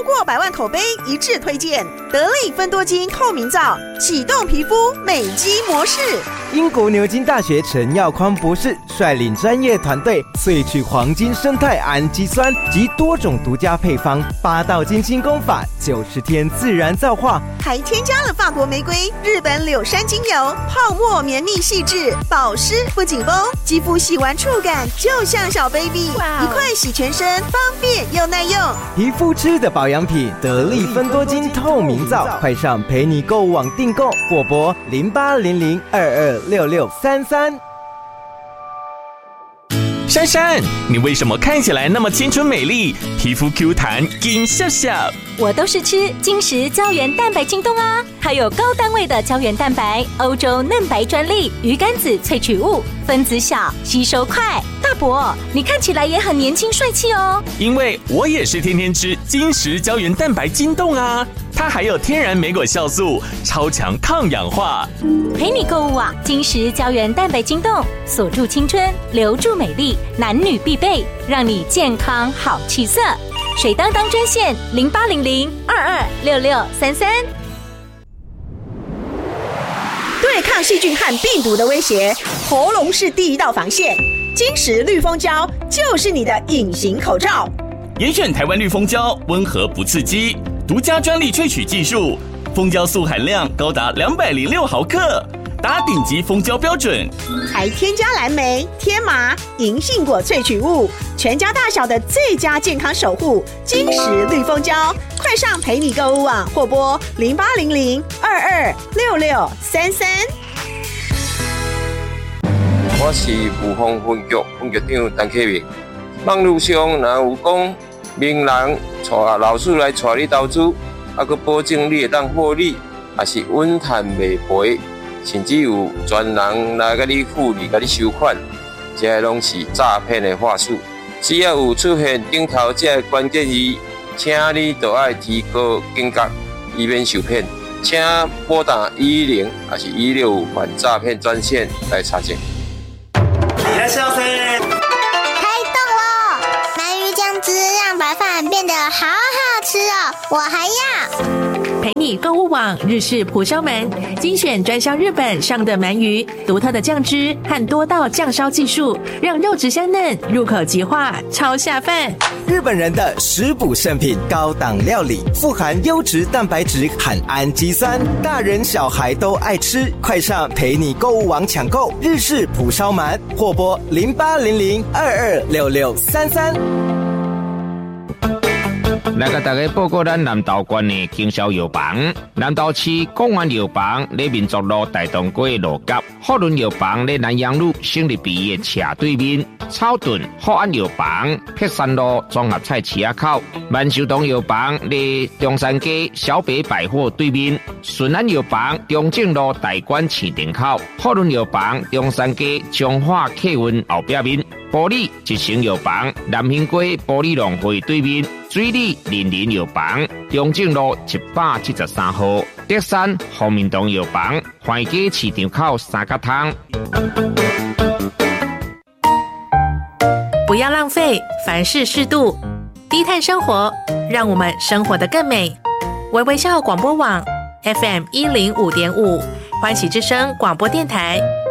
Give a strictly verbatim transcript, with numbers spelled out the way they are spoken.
过百万口碑一致推荐，得力芬多精透明皂，启动皮肤美肌模式。 英国牛津大学陈耀匡博士率领专业团队萃取黄金生态氨基酸及多种独家配方，八道精心工法，九十天自然皂化， 还添加了法国玫瑰、日本柳杉精油，泡沫绵密细致，保湿不紧绷，肌肤洗完触感就像小 baby， 一块洗全身，方便又耐用。 皮肤吃的保养品，得力芬多精透明皂，快上陪你购物网订购，或拨零八零零二二六六三三。 珊珊，你为什么看起来那么青春美丽，皮肤 Q 弹金笑笑？ 我都是吃金石胶原蛋白京东啊，它有高单位的胶原蛋白，欧洲嫩白专利，鱼肝子萃取物，分子小，吸收快。大伯，你看起来也很年轻帅气哦。 因为我也是天天吃金石胶原蛋白京东啊，它还有天然莓果酵素，超强抗氧化。 陪你购物啊，金石胶原蛋白京东，锁住青春，留住美丽，男女必备，让你健康好气色。水当当专线零八零零二二六六三三。 对抗细菌和病毒的威胁，喉咙是第一道防线。金石绿蜂胶就是你的隐形口罩。 严选台湾绿蜂胶，温和不刺激，独家专利萃取技术，蜂胶素含量高达两百零六毫克，达顶级蜂胶标准， 还添加蓝莓、天麻、银杏果萃取物，全家大小的最佳健康守护。金石绿蜂胶，快上陪你购物网或拨零八零零二二六六三三。 我是武丰分局分局长陈启明。网络上若有讲名人带老师来带你投资，啊，佮保证你会当获利，也是稳赚袂赔，甚至有专人来甲你付利、甲你收款，这些拢是诈骗的话术。只要有出现顶头这关键字，请你就要提高警觉，以免受骗。请拨打一一零还是一六五反诈骗专线来查证。 いらっしゃいませ。 开动了！鳗鱼酱汁让白饭变得好好吃哦，我还要。 陪你购物网日式蒲烧鳗，精选专销日本上的鳗鱼，独特的酱汁和多道酱烧技术，让肉质香嫩，入口即化，超下饭。 日本人的食补圣品，高档料理，富含优质蛋白质和氨基酸，大人小孩都爱吃。快上陪你购物网抢购日式蒲烧鳗，或拨零八零零二二六六三三。 来甲大家报告咱南投县的经销药房。南投市公园药房在民族路大东街路角，福伦药房在南阳路省立毕业斜对面，草屯福安药房碧山路综合菜市口，万寿堂药房在中山街小北百货对面，顺安药房中正路大馆市场口，福伦药房中山街彰化客运后壁面，玻璃一成药房南兴街玻璃农会对面，水里林林药房中正路一百七十三号，德山福民堂药房环街市场口三角汤。 不要浪费，凡事适度，低碳生活，让我们生活得更美。微微笑广播网 F M 一零五点五，欢喜之声广播电台，